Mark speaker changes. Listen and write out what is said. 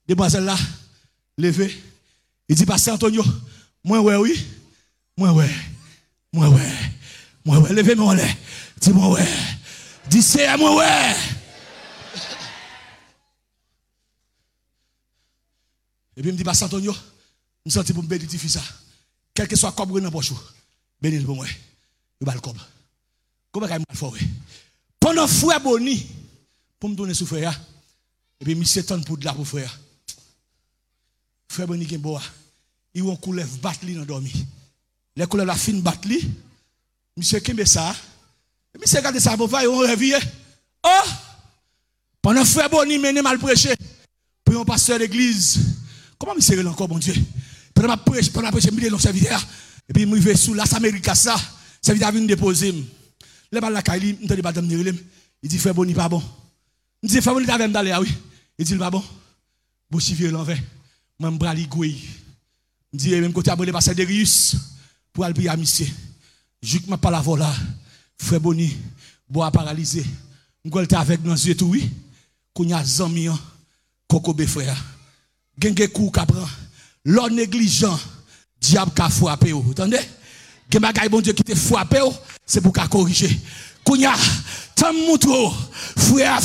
Speaker 1: Demoiselle là, levé. Il dit, Pasteur Antonio, moi ouais, oui. Moi ouais. Levez moi là. Dis moi ouais. Dis c'est moi ouais. Et puis il me dit, Pasteur Antonio, je me sens pour me bénir ça. Quel que soit le cobre dans la poche, bénir pour moi. Il va le cobre. Comment il m'a fait? Pendant frère Boni, pour me donner sous frère, et puis monsieur tonne pour de la pour frère. Frère Boni qui est beau, il va coulever battre dans dormi. Les couleurs la fine battre li. Monsieur qui ça. Et monsieur regarde ça pour faire il réveiller. Oh! Pendant frère Boni mené mal prêché. Pour un pasteur d'église. Comment monsieur encore bon Dieu? Pendant ma prêche, milliers de serviteurs. Et puis, je vais sous l'As América, ça. Serviteur vient déposer. Le bal la Kaili, je madame Nirelem. Il dit, frère Boni, pas bon. Je dis, frère Boni, t'as même d'aller, oui. Il dit, pas bon. Bouchi vieux l'envers. Moi, je brali gouille. Je dis, même côté abonné, passer Derius. Pour aller prier à monsieur. Je ne pas la vola. Frère Boni, bois paralysé. Je vais avec nos yeux, tout, oui. Qu'on y a zami, coco bé frère. Genge kou kapran. L'homme négligent, diable qui a frappé. Vous entendez? Que bagay bon Dieu qui te frappé, c'est pour qu'à corriger. Kounya, tant moutou, frère